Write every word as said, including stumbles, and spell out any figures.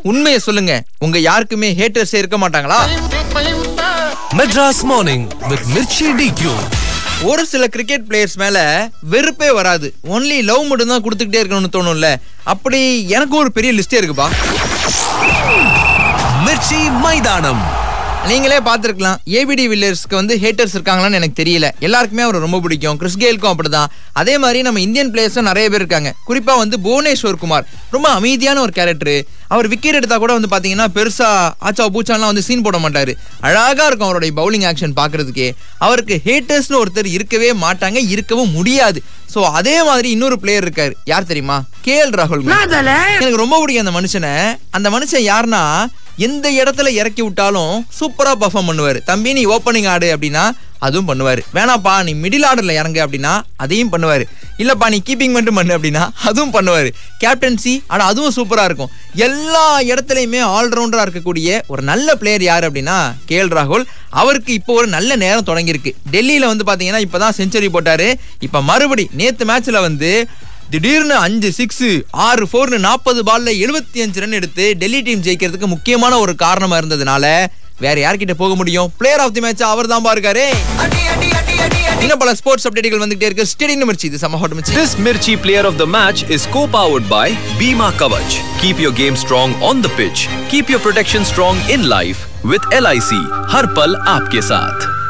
உண்மையை சொல்லுங்க, உங்க யாருக்குமே ஹேட்டர்ஸே இருக்க மாட்டாங்களா? Madras Morning with Mirchi D Q. ஒரு சில கிரிக்கெட் பிளேயர்ஸ் மேல வெறுப்பே வராது, ஒன்லி லவ் மட்டும் தான் கொடுத்துக்கிட்டே இருக்கணும்னு தோணும்ல. அப்படி எனக்கு ஒரு பெரிய லிஸ்டே இருக்குப்பா. மிர்ச்சி மைதானம். நீங்களே பார்த்துருக்கலாம், ஏபிடி வில்லியர்ஸ்க்கு வந்து ஹேட்டர்ஸ் இருக்காங்களான்னு எனக்கு தெரியல. எல்லாருக்குமே அவர் ரொம்ப பிடிக்கும். கிறிஸ் கெயிலுக்கும் அப்படிதான். அதே மாதிரி நம்ம இந்தியன் பிளேயர்ஸும் நிறைய பேர் இருக்காங்க. குறிப்பா வந்து புவனேஸ்வர் குமார் ரொம்ப அமைதியான ஒரு கேரக்டர். அவர் விக்கெட் எடுத்தா கூட வந்து பாத்தீங்கன்னா பெருசா ஆச்சா பூச்சாலாம் வந்து சீன் போட மாட்டாரு. அழகா இருக்கும் அவருடைய பவுலிங் ஆக்ஷன் பாக்குறதுக்கே. அவருக்கு ஹேட்டர்ஸ்னு ஒருத்தர் இருக்கவே மாட்டாங்க, இருக்கவும் முடியாது. சோ அதே மாதிரி இன்னொரு பிளேயர் இருக்காரு. யார் தெரியுமா? கே எல் ராகுல். எனக்கு ரொம்ப பிடிக்கும் அந்த மனுஷனை. அந்த மனுஷன் யாருன்னா, எந்த இடத்துல இறக்கி விட்டாலும் சூப்பரா பர்ஃபார்ம் பண்ணுவாரு. தம்பி நீ ஓப்பனிங் ஆடு அப்படின்னா அதுவும் பண்ணுவாரு. வேணாப்பா நீ மிடில் ஆர்டர்ல இறங்கு அப்படின்னா அதையும் பண்ணுவாரு. இல்லப்பா நீ கீப்பிங் மட்டும் பண்ணு அப்படின்னா அதுவும் பண்ணுவாரு. கேப்டன்சி ஆனா அதுவும் சூப்பரா இருக்கும். எல்லா இடத்துலயுமே ஆல்ரவுண்டரா இருக்கக்கூடிய ஒரு நல்ல பிளேயர் யாரு அப்படின்னா கே எல் ராகுல். அவருக்கு இப்போ ஒரு நல்ல நேரம் தொடங்கியிருக்கு. டெல்லியில வந்து பாத்தீங்கன்னா இப்பதான் செஞ்சுரி போட்டாரு. இப்ப மறுபடி நேத்து மேட்ச்ல வந்து திடீர்னு அஞ்சு சிக்ஸ் ஆறு போர்னு நாற்பது பால்ல எழுபத்தி அஞ்சு ரன் எடுத்து டெல்லி டீம் ஜெயிக்கிறதுக்கு முக்கியமான ஒரு காரணமா இருந்ததுனால வேற யார்கிட்ட போக முடியும்? பிளேயர் ஆஃப் தி மேட்ச் அவர் தான் பாருக்காரு. இன்னும் பல ஸ்போர்ட்ஸ் அப்டேட்டுகள் வந்துட்டே இருக்கு. ஸ்டேடியம் மிர்ச்சி, இது சம hot Mirchi. This Mirchi Player of the Match is co-powered by Bima Kavach. Keep your game strong on the pitch. Keep your protection strong in life with L I C. हर पल आपके साथ.